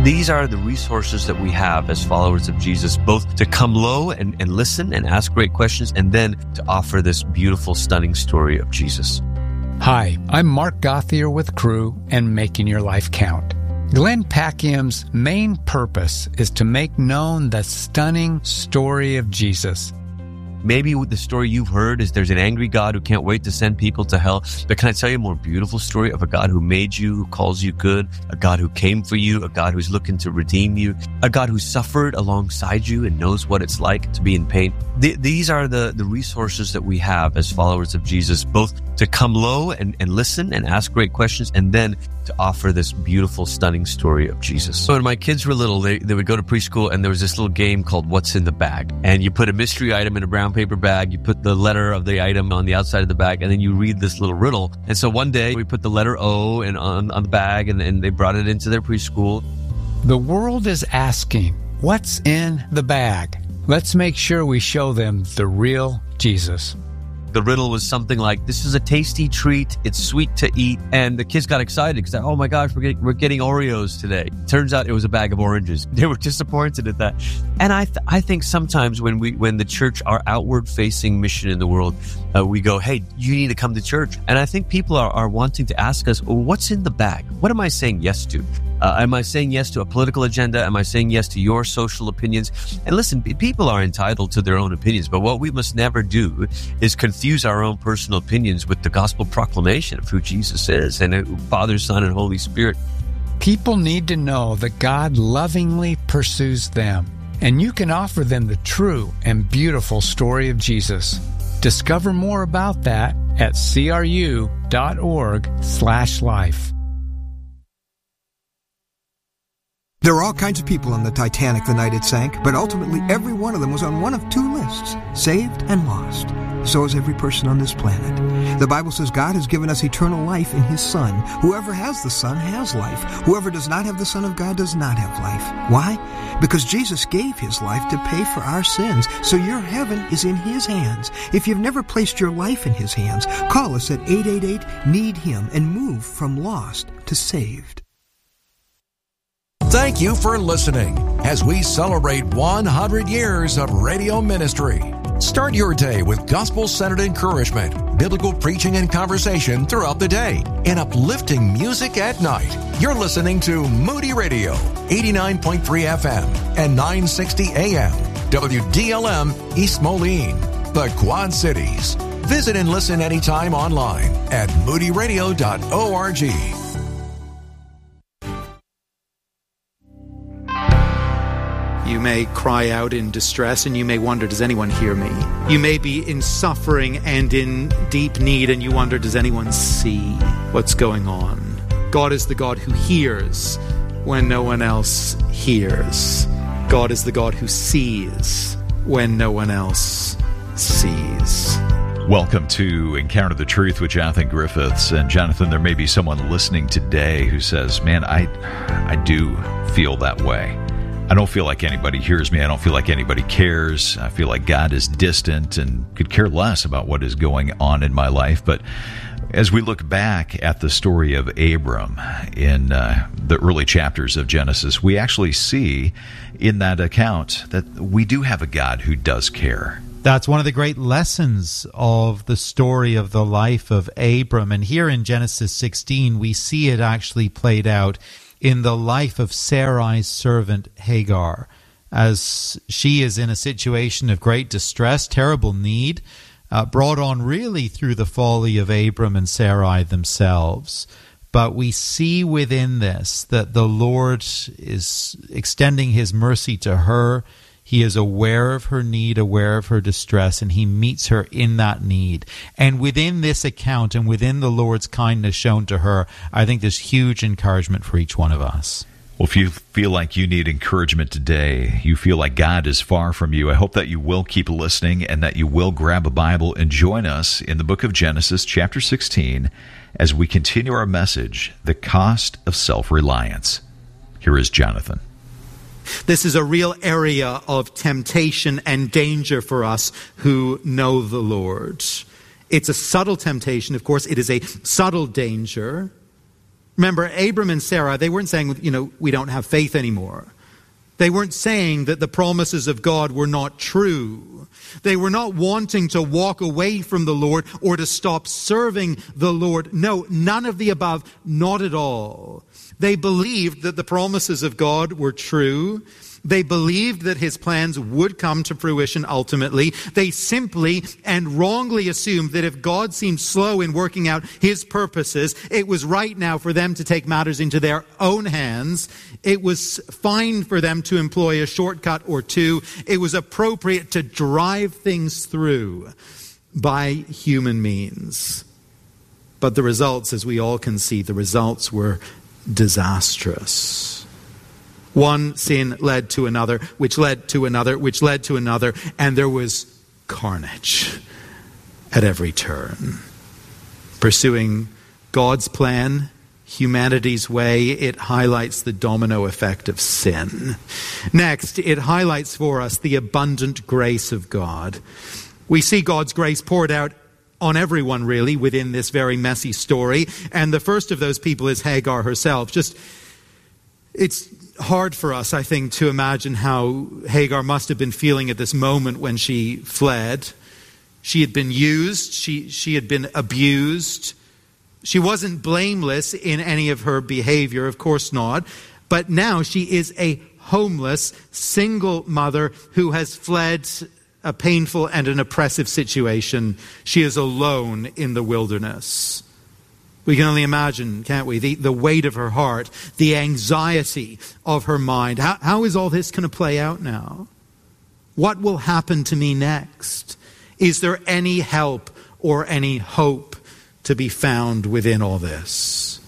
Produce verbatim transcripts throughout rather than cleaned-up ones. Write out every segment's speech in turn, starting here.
These are the resources that we have as followers of Jesus, both to come low and, and listen and ask great questions, and then to offer this beautiful, stunning story of Jesus. Hi, I'm Mark Gothier with Crew and Making Your Life Count. Glenn Packiam's main purpose is to make known the stunning story of Jesus. Maybe the story you've heard is there's an angry God who can't wait to send people to hell. But can I tell you a more beautiful story of a God who made you, who calls you good, a God who came for you, a God who's looking to redeem you, a God who suffered alongside you and knows what it's like to be in pain? Th- these are the, the resources that we have as followers of Jesus, both to come low and, and listen and ask great questions, and then to offer this beautiful, stunning story of Jesus. So when my kids were little, they, they would go to preschool, and there was this little game called What's in the Bag? And you put a mystery item in a brown paper bag, you put the letter of the item on the outside of the bag, and then you read this little riddle. And so one day we put the letter O and on, on the bag, and, and they brought it into their preschool. The world is asking, what's in the bag? Let's make sure we show them the real Jesus. The riddle was something like, this is a tasty treat, it's sweet to eat. And the kids got excited because, oh my gosh, we're getting, we're getting Oreos today. Turns out it was a bag of oranges. They were disappointed at that. And I th- I think sometimes when we when the church, our outward-facing mission in the world, uh, we go, hey, you need to come to church. And I think people are, are wanting to ask us, well, what's in the bag? What am I saying yes to? Uh, am I saying yes to a political agenda? Am I saying yes to your social opinions? And listen, people are entitled to their own opinions, but what we must never do is confuse our own personal opinions with the gospel proclamation of who Jesus is and who Father, Son, and Holy Spirit. People need to know that God lovingly pursues them, and you can offer them the true and beautiful story of Jesus. Discover more about that at cru.org slash life. There were all kinds of people on the Titanic the night it sank, but ultimately every one of them was on one of two lists, saved and lost. So is every person on this planet. The Bible says God has given us eternal life in His Son. Whoever has the Son has life. Whoever does not have the Son of God does not have life. Why? Because Jesus gave His life to pay for our sins, so your heaven is in His hands. If you've never placed your life in His hands, call us at eight eight eight, need him and move from lost to saved. Thank you for listening as we celebrate one hundred years of radio ministry. Start your day with gospel-centered encouragement, biblical preaching and conversation throughout the day, and uplifting music at night. You're listening to Moody Radio, eighty-nine point three F M and nine sixty A M, W D L M East Moline, the Quad Cities. Visit and listen anytime online at moody radio dot org. You may cry out in distress and you may wonder, does anyone hear me? You may be in suffering and in deep need and you wonder, does anyone see what's going on? God is the God who hears when no one else hears. God is the God who sees when no one else sees. Welcome to Encounter the Truth with Jonathan Griffiths. And Jonathan, there may be someone listening today who says, man, I, I do feel that way. I don't feel like anybody hears me. I don't feel like anybody cares. I feel like God is distant and could care less about what is going on in my life. But as we look back at the story of Abram in uh, the early chapters of Genesis, we actually see in that account that we do have a God who does care. That's one of the great lessons of the story of the life of Abram. And here in Genesis sixteen, we see it actually played out in the life of Sarai's servant Hagar, as she is in a situation of great distress, terrible need, uh, brought on really through the folly of Abram and Sarai themselves. But we see within this that the Lord is extending His mercy to her. He is aware of her need, aware of her distress, and He meets her in that need. And within this account and within the Lord's kindness shown to her, I think there's huge encouragement for each one of us. Well, if you feel like you need encouragement today, you feel like God is far from you, I hope that you will keep listening and that you will grab a Bible and join us in the book of Genesis, chapter sixteen, as we continue our message, The Cost of Self-Reliance. Here is Jonathan. This is a real area of temptation and danger for us who know the Lord. It's a subtle temptation, of course. It is a subtle danger. Remember, Abram and Sarah, they weren't saying, you know, we don't have faith anymore. They weren't saying that the promises of God were not true. They were not wanting to walk away from the Lord or to stop serving the Lord. No, none of the above, not at all. They believed that the promises of God were true. They believed that his plans would come to fruition ultimately. They simply and wrongly assumed that if God seemed slow in working out his purposes, it was right now for them to take matters into their own hands. It was fine for them to employ a shortcut or two. It was appropriate to drive things through by human means. But the results, as we all can see, the results were disastrous. One sin led to another, which led to another, which led to another, and there was carnage at every turn. Pursuing God's plan, humanity's way, it highlights the domino effect of sin. Next, it highlights for us the abundant grace of God. We see God's grace poured out on everyone, really, within this very messy story. And the first of those people is Hagar herself. Just, it's hard for us, I think, to imagine how Hagar must have been feeling at this moment when she fled. She had been used. She, she had been abused. She wasn't blameless in any of her behavior, of course not. But now she is a homeless, single mother who has fled a painful and an oppressive situation. She is alone in the wilderness. We can only imagine, can't we, the, the weight of her heart, the anxiety of her mind. How, how is all this going to play out now? What will happen to me next? Is there any help or any hope to be found within all this?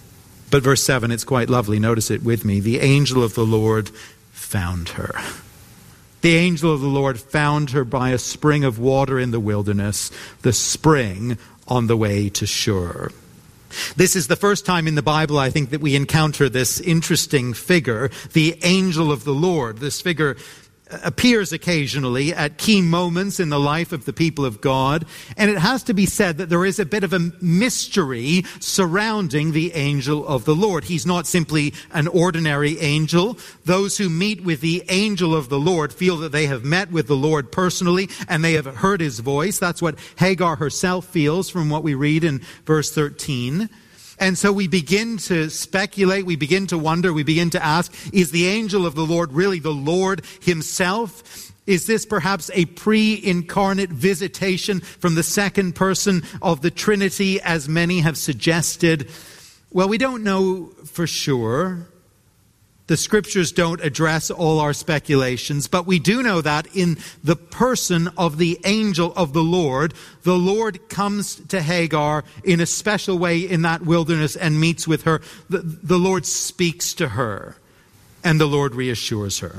But verse seven, it's quite lovely. Notice it with me. The angel of the Lord found her. The angel of the Lord found her by a spring of water in the wilderness, the spring on the way to Shur. This is the first time in the Bible, I think, that we encounter this interesting figure, the angel of the Lord. This figure appears occasionally at key moments in the life of the people of God. And it has to be said that there is a bit of a mystery surrounding the angel of the Lord. He's not simply an ordinary angel. Those who meet with the angel of the Lord feel that they have met with the Lord personally and they have heard his voice. That's what Hagar herself feels from what we read in verse thirteen. And so we begin to speculate, we begin to wonder, we begin to ask, is the angel of the Lord really the Lord himself? Is this perhaps a pre-incarnate visitation from the second person of the Trinity, as many have suggested? Well, we don't know for sure. The scriptures don't address all our speculations, but we do know that in the person of the angel of the Lord, the Lord comes to Hagar in a special way in that wilderness and meets with her. The, the Lord speaks to her, and the Lord reassures her.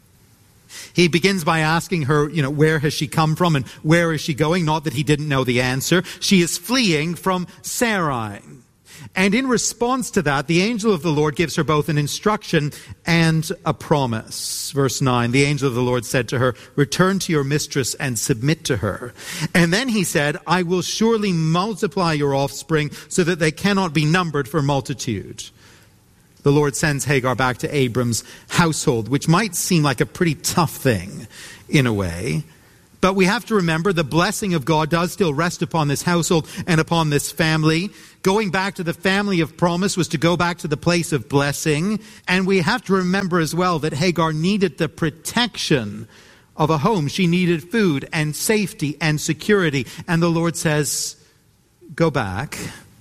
He begins by asking her, you know, where has she come from and where is she going? Not that he didn't know the answer. She is fleeing from Sarai. And in response to that, the angel of the Lord gives her both an instruction and a promise. Verse nine, the angel of the Lord said to her, return to your mistress and submit to her. And then he said, I will surely multiply your offspring so that they cannot be numbered for multitude. The Lord sends Hagar back to Abram's household, which might seem like a pretty tough thing in a way. But we have to remember the blessing of God does still rest upon this household and upon this family. Going back to the family of promise was to go back to the place of blessing. And we have to remember as well that Hagar needed the protection of a home. She needed food and safety and security. And the Lord says, go back.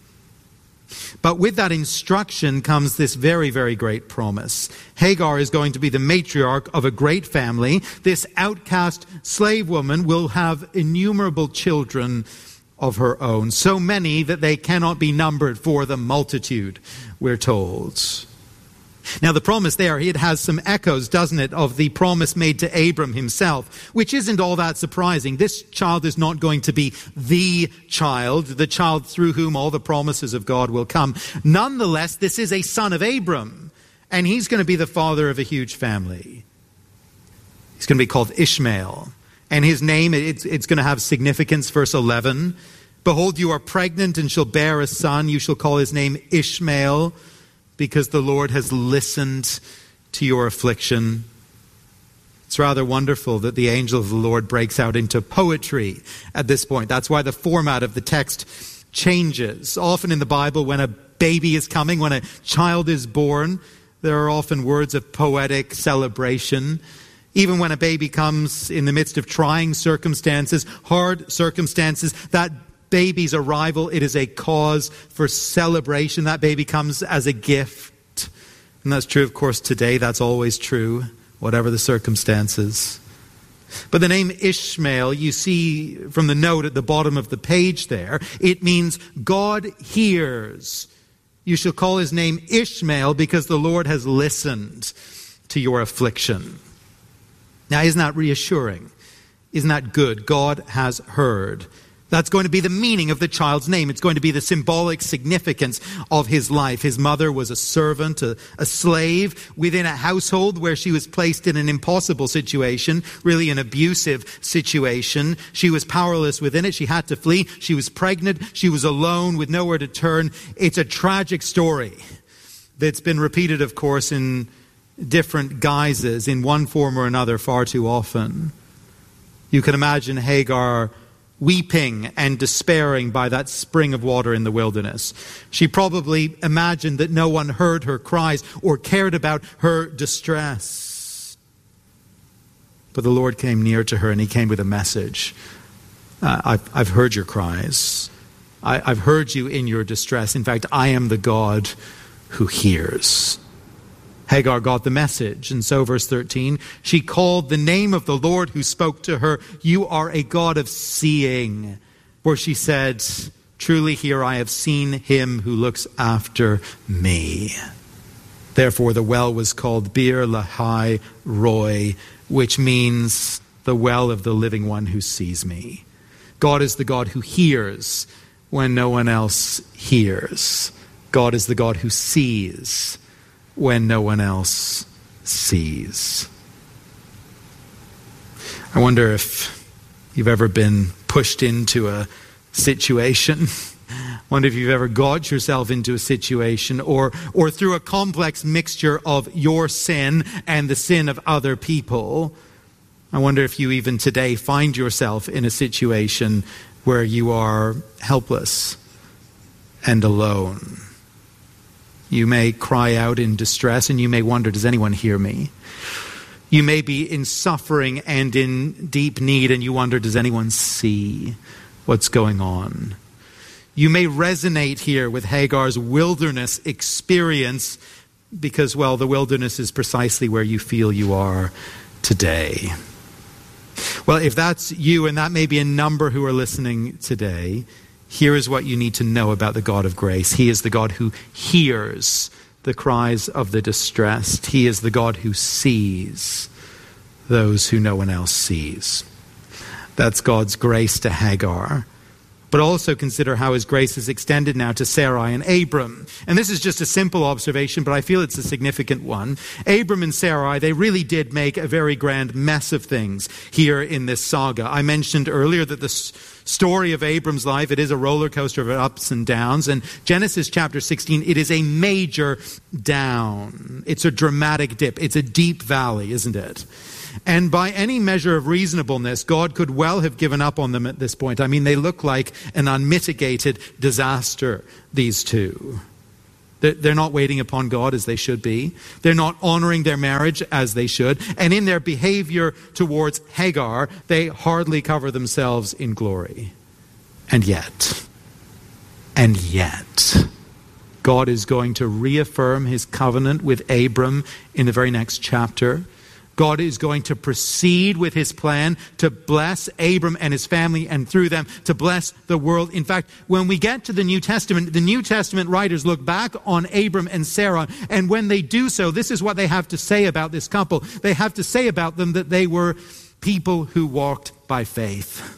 But with that instruction comes this very, very great promise. Hagar is going to be the matriarch of a great family. This outcast slave woman will have innumerable children of her own. So many that they cannot be numbered for the multitude, we're told. Now the promise there, it has some echoes, doesn't it, of the promise made to Abram himself, which isn't all that surprising. This child is not going to be the child, the child through whom all the promises of God will come. Nonetheless, this is a son of Abram, and he's going to be the father of a huge family. He's going to be called Ishmael, and his name, it's, it's going to have significance. Verse eleven, Behold, you are pregnant and shall bear a son. You shall call his name Ishmael, because the Lord has listened to your affliction. It's rather wonderful that the angel of the Lord breaks out into poetry at this point. That's why the format of the text changes. Often in the Bible, when a baby is coming, when a child is born, there are often words of poetic celebration. Even when a baby comes in the midst of trying circumstances, hard circumstances, that baby's arrival, it is a cause for celebration. That baby comes as a gift. And that's true, of course, today. That's always true, whatever the circumstances. But the name Ishmael, you see from the note at the bottom of the page there, it means God hears. You shall call his name Ishmael because the Lord has listened to your affliction. Now, isn't that reassuring? Isn't that good? God has heard. That's going to be the meaning of the child's name. It's going to be the symbolic significance of his life. His mother was a servant, a, a slave within a household where she was placed in an impossible situation, really an abusive situation. She was powerless within it. She had to flee. She was pregnant. She was alone with nowhere to turn. It's a tragic story that's been repeated, of course, in different guises, in one form or another, far too often. You can imagine Hagar weeping and despairing by that spring of water in the wilderness. She probably imagined that no one heard her cries or cared about her distress. But the Lord came near to her and he came with a message. Uh, I've, I've heard your cries. I, I've heard you in your distress. In fact, I am the God who hears. Hagar got the message. And so, verse thirteen, she called the name of the Lord who spoke to her, "You are a God of seeing." For she said, "Truly here I have seen him who looks after me." Therefore the well was called Beer Lahai Roi, which means the well of the living one who sees me. God is the God who hears when no one else hears. God is the God who sees when no one else sees. I wonder if you've ever been pushed into a situation. I wonder if you've ever got yourself into a situation or, or through a complex mixture of your sin and the sin of other people. I wonder if you even today find yourself in a situation where you are helpless and alone. You may cry out in distress and you may wonder, does anyone hear me? You may be in suffering and in deep need and you wonder, does anyone see what's going on? You may resonate here with Hagar's wilderness experience because, well, the wilderness is precisely where you feel you are today. Well, if that's you, and that may be a number who are listening today, here is what you need to know about the God of grace. He is the God who hears the cries of the distressed. He is the God who sees those who no one else sees. That's God's grace to Hagar. But also consider how his grace is extended now to Sarai and Abram. And this is just a simple observation, but I feel it's a significant one. Abram and Sarai, they really did make a very grand mess of things here in this saga. I mentioned earlier that the story of Abram's life, it is a roller coaster of ups and downs. And Genesis chapter sixteen, it is a major down. It's a dramatic dip. It's a deep valley, isn't it? And by any measure of reasonableness, God could well have given up on them at this point. I mean, they look like an unmitigated disaster, these two. They're not waiting upon God as they should be. They're not honoring their marriage as they should. And in their behavior towards Hagar, they hardly cover themselves in glory. And yet, and yet, God is going to reaffirm his covenant with Abram in the very next chapter. God is going to proceed with his plan to bless Abram and his family and through them to bless the world. In fact, when we get to the New Testament, the New Testament writers look back on Abram and Sarah, and when they do so, this is what they have to say about this couple. They have to say about them that they were people who walked by faith.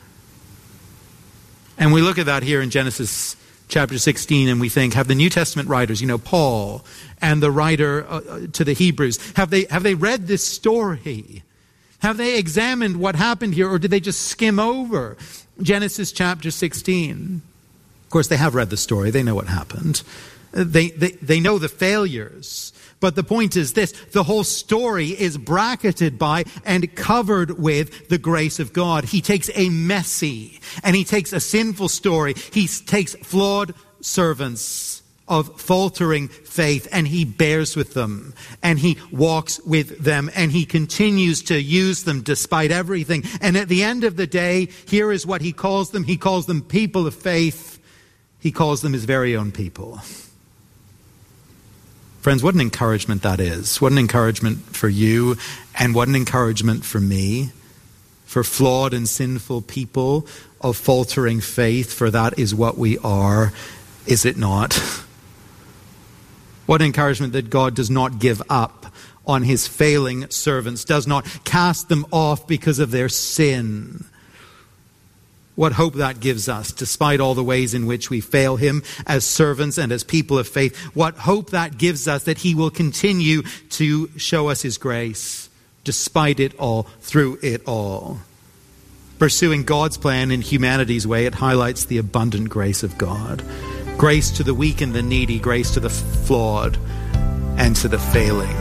And we look at that here in Genesis chapter sixteen, and we think, have the New Testament writers, you know, Paul and the writer uh, to the Hebrews, have they have they read this story? Have they examined what happened here, or did they just skim over Genesis chapter sixteen. Of course, they have read the story. They know what happened. They, they, they know the failures. But the point is this: the whole story is bracketed by and covered with the grace of God. He takes a messy and he takes a sinful story. He takes flawed servants of faltering faith and he bears with them and he walks with them and he continues to use them despite everything. And at the end of the day, here is what he calls them. He calls them people of faith. He calls them his very own people. Friends, what an encouragement that is. What an encouragement for you and what an encouragement for me, for flawed and sinful people of faltering faith, for that is what we are, is it not? What an encouragement that God does not give up on his failing servants, does not cast them off because of their sin. What hope that gives us, despite all the ways in which we fail him as servants and as people of faith. What hope that gives us that he will continue to show us his grace, despite it all, through it all. Pursuing God's plan in humanity's way, it highlights the abundant grace of God. Grace to the weak and the needy, grace to the flawed and to the failing.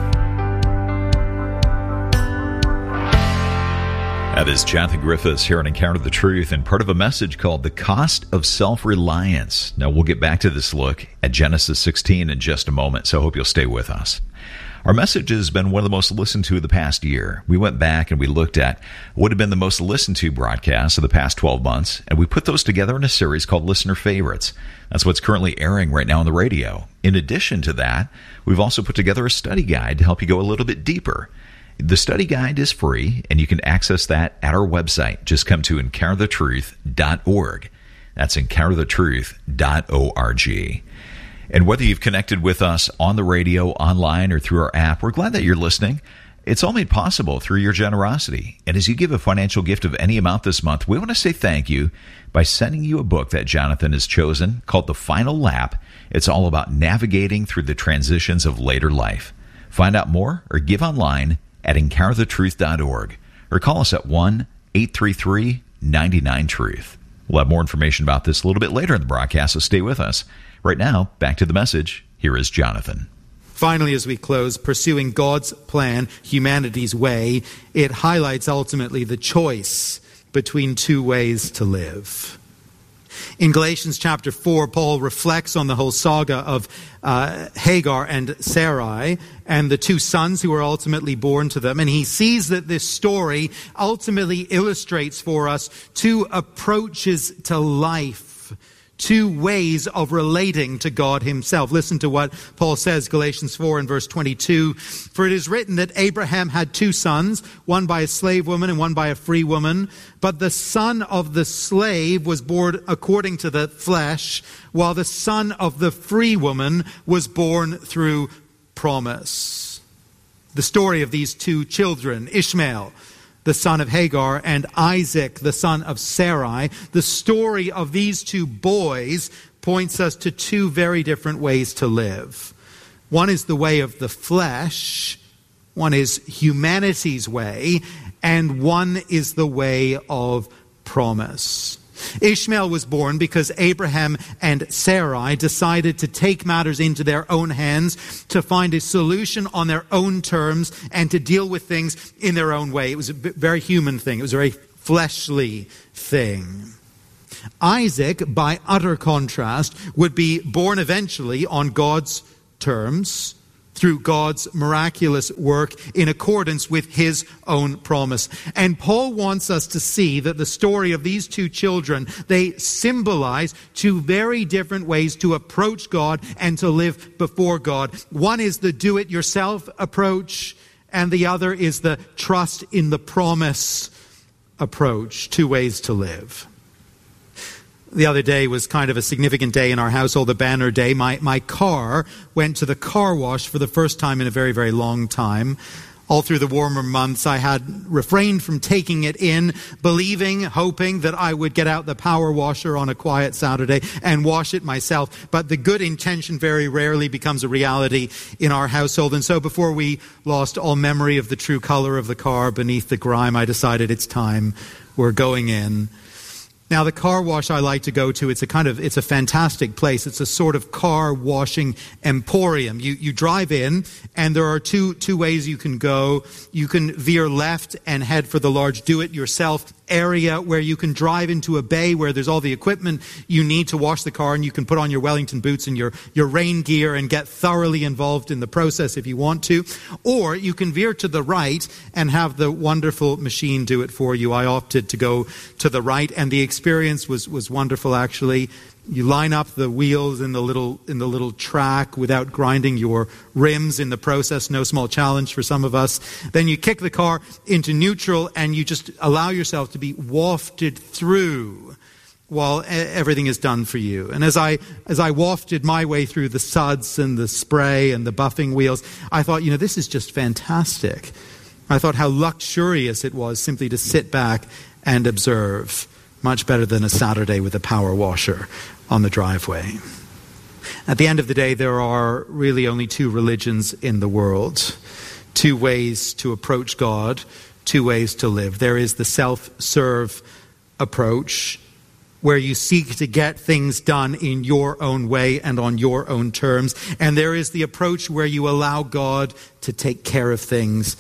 That is Jonathan Griffiths here on Encounter the Truth and part of a message called The Cost of Self-Reliance. Now, we'll get back to this look at Genesis sixteen in just a moment, so I hope you'll stay with us. Our message has been one of the most listened to the past year. We went back and we looked at what had been the most listened to broadcasts of the past twelve months, and we put those together in a series called Listener Favorites. That's what's currently airing right now on the radio. In addition to that, we've also put together a study guide to help you go a little bit deeper. The study guide is free, and you can access that at our website. Just come to encounter the truth dot org. That's encounter the truth dot org. And whether you've connected with us on the radio, online, or through our app, we're glad that you're listening. It's all made possible through your generosity. And as you give a financial gift of any amount this month, we want to say thank you by sending you a book that Jonathan has chosen called The Final Lap. It's all about navigating through the transitions of later life. Find out more or give online at encounter the truth dot org or call us at one eight three three nine nine truth. We'll have more information about this a little bit later in the broadcast, so stay with us. Right now, back to the message. Here is Jonathan. Finally, as we close, pursuing God's plan, humanity's way, it highlights ultimately the choice between two ways to live. In Galatians chapter four, Paul reflects on the whole saga of uh, Hagar and Sarai and the two sons who were ultimately born to them. And he sees that this story ultimately illustrates for us two approaches to life. Two ways of relating to God himself. Listen to what Paul says, Galatians four and verse twenty-two. For it is written that Abraham had two sons, one by a slave woman and one by a free woman. But the son of the slave was born according to the flesh, while the son of the free woman was born through promise. The story of these two children, Ishmael, the son of Hagar, and Isaac, the son of Sarai. The story of these two boys points us to two very different ways to live. One is the way of the flesh, one is humanity's way, and one is the way of promise. Ishmael was born because Abraham and Sarai decided to take matters into their own hands, to find a solution on their own terms, and to deal with things in their own way. It was a very human thing. It was a very fleshly thing. Isaac, by utter contrast, would be born eventually on God's terms, through God's miraculous work in accordance with his own promise. And Paul wants us to see that the story of these two children, they symbolize two very different ways to approach God and to live before God. One is the do-it-yourself approach, and the other is the trust in the promise approach. Two ways to live. The other day was kind of a significant day in our household, the banner day. My my car went to the car wash for the first time in a very, very long time. All through the warmer months, I had refrained from taking it in, believing, hoping that I would get out the power washer on a quiet Saturday and wash it myself. But the good intention very rarely becomes a reality in our household. And so before we lost all memory of the true color of the car beneath the grime, I decided it's time. We're going in. Now, the car wash I like to go to, it's a kind of, it's a fantastic place. It's a sort of car washing emporium. You you drive in, and there are two two ways you can go. You can veer left and head for the large do-it-yourself area where you can drive into a bay where there's all the equipment you need to wash the car, and you can put on your Wellington boots and your, your rain gear and get thoroughly involved in the process if you want to. Or you can veer to the right and have the wonderful machine do it for you. I opted to go to the right, and the experience was, was wonderful, actually. You line up the wheels in the little in the little track without grinding your rims in the process. No small challenge for some of us. Then you kick the car into neutral, and you just allow yourself to be wafted through while everything is done for you. And as I as I wafted my way through the suds and the spray and the buffing wheels, I thought, you know, this is just fantastic. I thought how luxurious it was simply to sit back and observe. Much better than a Saturday with a power washer on the driveway. At the end of the day, there are really only two religions in the world. Two ways to approach God, two ways to live. There is the self-serve approach, where you seek to get things done in your own way and on your own terms. And there is the approach where you allow God to take care of things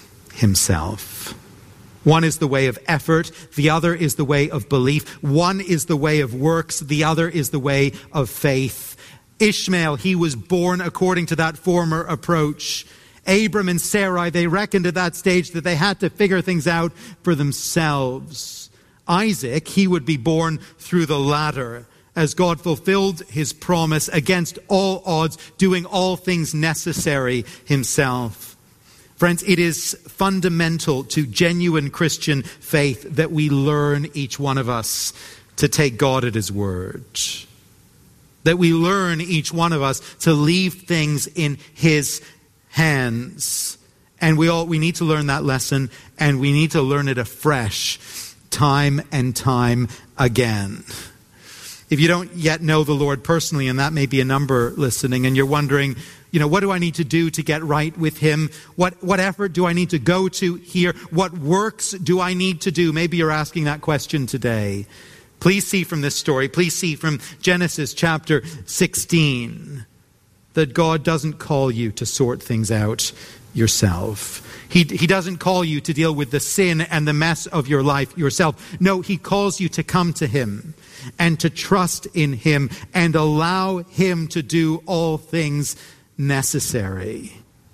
himself. One is the way of effort, the other is the way of belief. One is the way of works, the other is the way of faith. Ishmael, he was born according to that former approach. Abram and Sarai, they reckoned at that stage that they had to figure things out for themselves. Isaac, he would be born through the latter, as God fulfilled his promise against all odds, doing all things necessary himself. Friends, it is fundamental to genuine Christian faith that we learn, each one of us, to take God at his word. That we learn, each one of us, to leave things in his hands. And we all we need to learn that lesson, and we need to learn it afresh, time and time again. If you don't yet know the Lord personally, and that may be a number listening, and you're wondering, you know, what do I need to do to get right with him? What what effort do I need to go to here? What works do I need to do? Maybe you're asking that question today. Please see from this story, please see from Genesis chapter sixteen, that God doesn't call you to sort things out yourself. He, he doesn't call you to deal with the sin and the mess of your life yourself. No, he calls you to come to him and to trust in him and allow him to do all things necessary.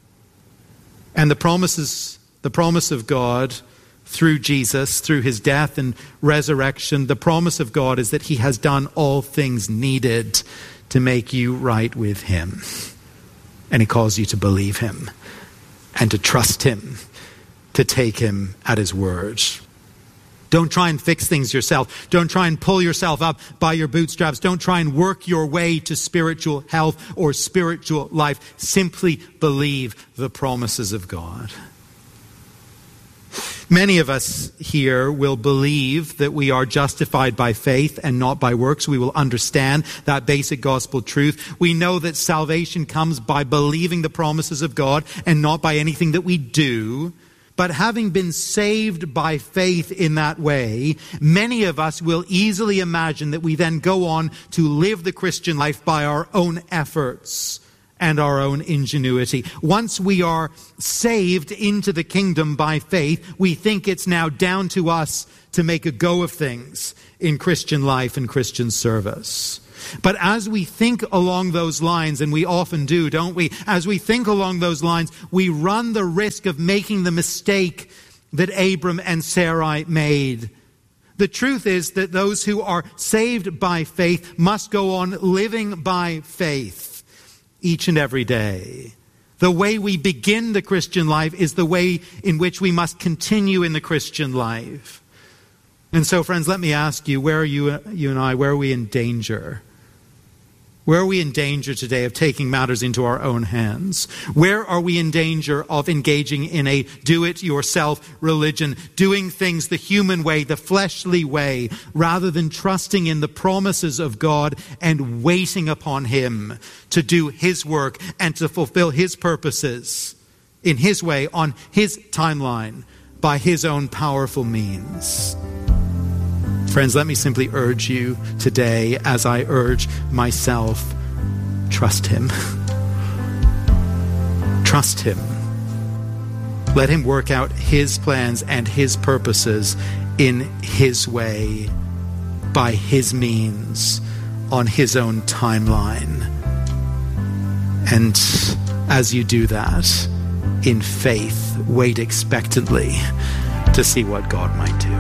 And the promises, the promise of God through Jesus, through his death and resurrection, the promise of God is that he has done all things needed to make you right with him. And he calls you to believe him and to trust him, to take him at his word. Don't try and fix things yourself. Don't try and pull yourself up by your bootstraps. Don't try and work your way to spiritual health or spiritual life. Simply believe the promises of God. Many of us here will believe that we are justified by faith and not by works. We will understand that basic gospel truth. We know that salvation comes by believing the promises of God and not by anything that we do. But having been saved by faith in that way, many of us will easily imagine that we then go on to live the Christian life by our own efforts and our own ingenuity. Once we are saved into the kingdom by faith, we think it's now down to us to make a go of things in Christian life and Christian service. But as we think along those lines, and we often do, don't we? As we think along those lines, we run the risk of making the mistake that Abram and Sarai made. The truth is that those who are saved by faith must go on living by faith each and every day. The way we begin the Christian life is the way in which we must continue in the Christian life. And so, friends, let me ask you, where are you, you and I, where are we in danger? Where are we in danger today of taking matters into our own hands? Where are we in danger of engaging in a do-it-yourself religion, doing things the human way, the fleshly way, rather than trusting in the promises of God and waiting upon him to do his work and to fulfill his purposes in his way, on his timeline, by his own powerful means? Friends, let me simply urge you today, as I urge myself, trust him. Trust him. Let him work out his plans and his purposes in his way, by his means, on his own timeline. And as you do that, in faith, wait expectantly to see what God might do.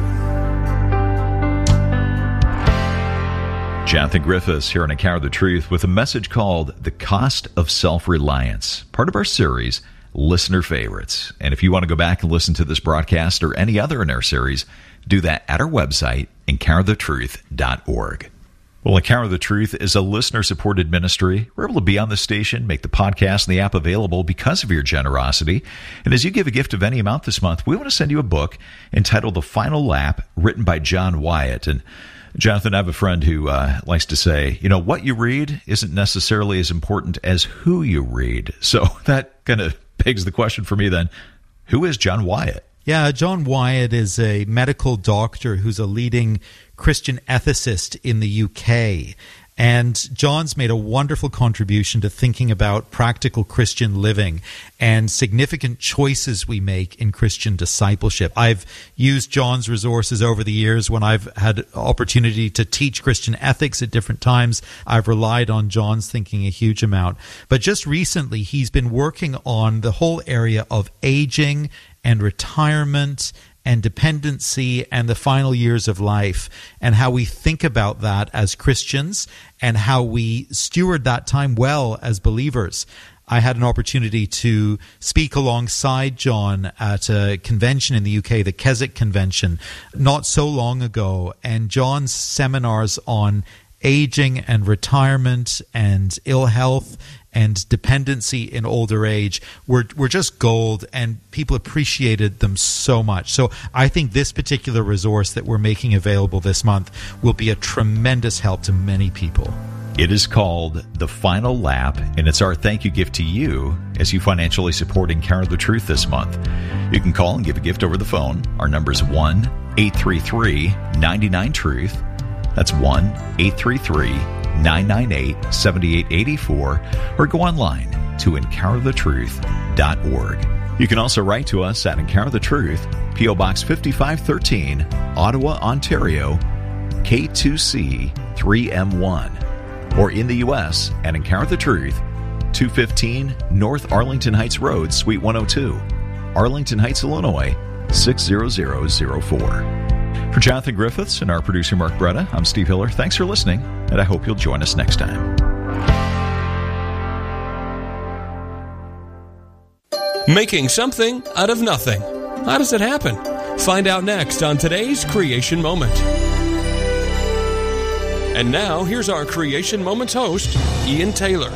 Jonathan Griffiths here on Encounter the Truth with a message called The Cost of Self-Reliance, part of our series, Listener Favorites. And if you want to go back and listen to this broadcast or any other in our series, do that at our website, encounter the truth dot org. Well, Encounter the Truth is a listener-supported ministry. We're able to be on the station, make the podcast and the app available because of your generosity. And as you give a gift of any amount this month, we want to send you a book entitled The Final Lap, written by John Wyatt. And Jonathan, I have a friend who uh, likes to say, you know, what you read isn't necessarily as important as who you read. So that kind of begs the question for me then, who is John Wyatt? Yeah, John Wyatt is a medical doctor who's a leading Christian ethicist in the U K. And John's made a wonderful contribution to thinking about practical Christian living and significant choices we make in Christian discipleship. I've used John's resources over the years when I've had opportunity to teach Christian ethics at different times. I've relied on John's thinking a huge amount. But just recently, he's been working on the whole area of aging and retirement and dependency and the final years of life, and how we think about that as Christians and how we steward that time well as believers. I had an opportunity to speak alongside John at a convention in the U K, the Keswick Convention, not so long ago, and John's seminars on aging and retirement and ill health and dependency in older age were were just gold, and people appreciated them so much. So I think this particular resource that we're making available this month will be a tremendous help to many people. It is called The Final Lap, and it's our thank you gift to you as you financially support Encounter the Truth this month. You can call and give a gift over the phone. Our number is one eight three three, nine nine, truth. That's one eight three three, nine nine eight, seven eight eight four, or go online to encounter the truth dot org. You can also write to us at Encounter the Truth, P O Box fifty-five thirteen, Ottawa, Ontario, K two C three M one, or in the U S at Encounter the Truth, two fifteen North Arlington Heights Road, Suite one oh two, Arlington Heights, Illinois, six zero zero zero four. For Jonathan Griffiths and our producer Mark Bretta, I'm Steve Hiller. Thanks for listening, and I hope you'll join us next time. Making something out of nothing. How does it happen? Find out next on today's Creation Moment. And now, here's our Creation Moments host, Ian Taylor.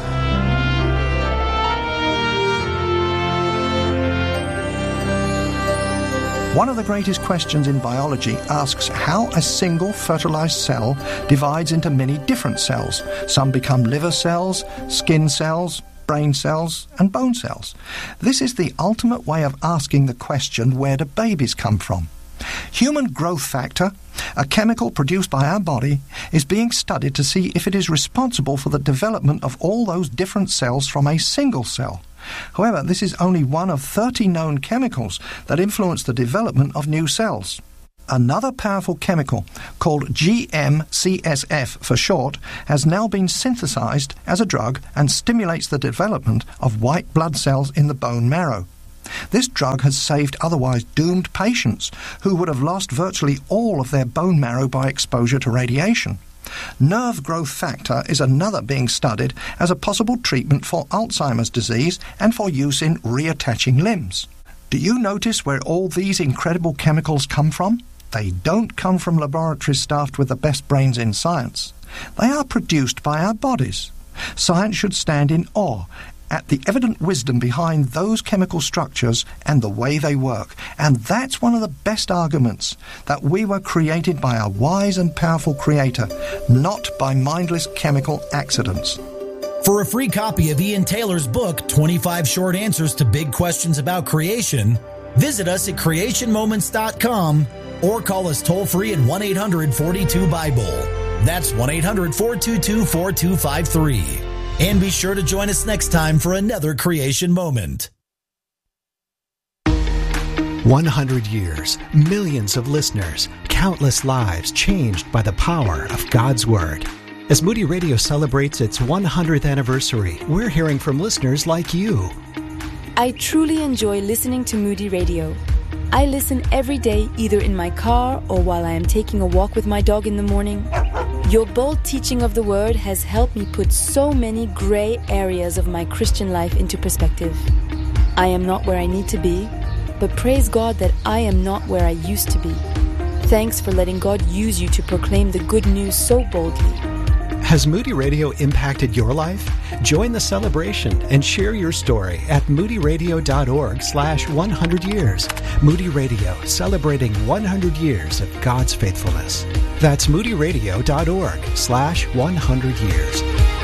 One of the greatest questions in biology asks how a single fertilized cell divides into many different cells. Some become liver cells, skin cells, brain cells, and bone cells. This is the ultimate way of asking the question, where do babies come from? Human growth factor, a chemical produced by our body, is being studied to see if it is responsible for the development of all those different cells from a single cell. However, this is only one of thirty known chemicals that influence the development of new cells. Another powerful chemical, called G M C S F for short, has now been synthesized as a drug and stimulates the development of white blood cells in the bone marrow. This drug has saved otherwise doomed patients who would have lost virtually all of their bone marrow by exposure to radiation. Nerve growth factor is another being studied as a possible treatment for Alzheimer's disease and for use in reattaching limbs. Do you notice where all these incredible chemicals come from? They don't come from laboratories staffed with the best brains in science. They are produced by our bodies. Science should stand in awe at the evident wisdom behind those chemical structures and the way they work. And that's one of the best arguments, that we were created by a wise and powerful Creator, not by mindless chemical accidents. For a free copy of Ian Taylor's book, twenty-five Short Answers to Big Questions About Creation, Visit us at creation moments dot com or call us toll-free at one eight hundred forty-two Bible. That's one eight hundred four two two four two five three. And be sure to join us next time for another Creation Moment. one hundred years, millions of listeners, countless lives changed by the power of God's Word. As Moody Radio celebrates its one hundredth anniversary, we're hearing from listeners like you. I truly enjoy listening to Moody Radio. I listen every day, either in my car or while I am taking a walk with my dog in the morning. Your bold teaching of the Word has helped me put so many gray areas of my Christian life into perspective. I am not where I need to be, but praise God that I am not where I used to be. Thanks for letting God use you to proclaim the good news so boldly. Has Moody Radio impacted your life? Join the celebration and share your story at moodyradio.org slash 100 years. Moody Radio, celebrating one hundred years of God's faithfulness. That's moodyradio.org slash 100 years.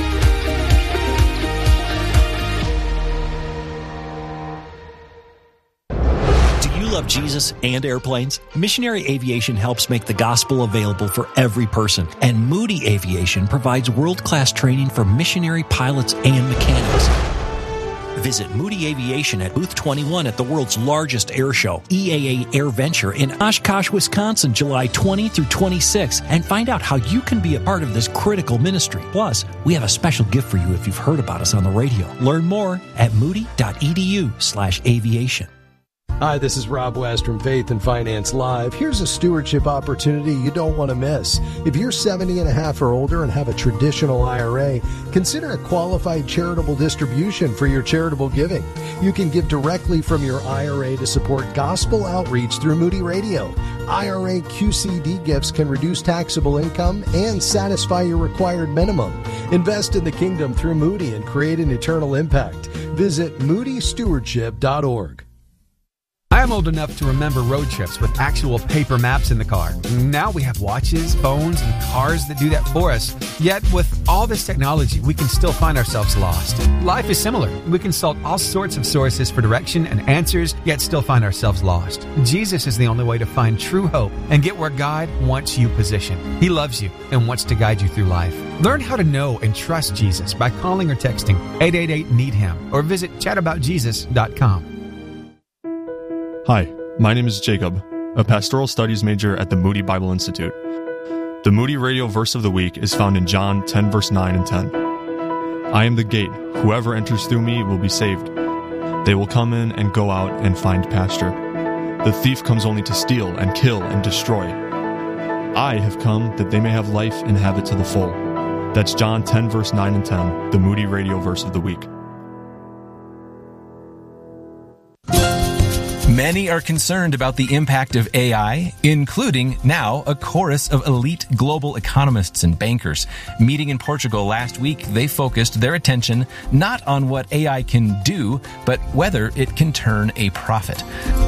Love Jesus and airplanes? Missionary Aviation helps make the gospel available for every person, and Moody Aviation provides world-class training for missionary pilots and mechanics. Visit Moody Aviation at Booth twenty-one at the world's largest air show, E A A AirVenture in Oshkosh, Wisconsin, July twentieth through twenty-sixth, and find out how you can be a part of this critical ministry. Plus, we have a special gift for you if you've heard about us on the radio. Learn more at moody.edu slash aviation. Hi, this is Rob West from Faith and Finance Live. Here's a stewardship opportunity you don't want to miss. If you're seventy and a half or older and have a traditional I R A, consider a qualified charitable distribution for your charitable giving. You can give directly from your I R A to support gospel outreach through Moody Radio. I R A Q C D gifts can reduce taxable income and satisfy your required minimum. Invest in the kingdom through Moody and create an eternal impact. Visit moody stewardship dot org. I am old enough to remember road trips with actual paper maps in the car. Now we have watches, phones, and cars that do that for us. Yet with all this technology, we can still find ourselves lost. Life is similar. We consult all sorts of sources for direction and answers, yet still find ourselves lost. Jesus is the only way to find true hope and get where God wants you positioned. He loves you and wants to guide you through life. Learn how to know and trust Jesus by calling or texting eight eight eight, need him or visit chat about jesus dot com. Hi, my name is Jacob, a pastoral studies major at the Moody Bible Institute. The Moody Radio verse of the week is found in John ten, verse nine and ten. I am the gate. Whoever enters through me will be saved. They will come in and go out and find pasture. The thief comes only to steal and kill and destroy. I have come that they may have life and have it to the full. That's John ten, verse nine and ten, the Moody Radio verse of the week. Many are concerned about the impact of A I, including now a chorus of elite global economists and bankers. Meeting in Portugal last week, they focused their attention not on what A I can do, but whether it can turn a profit.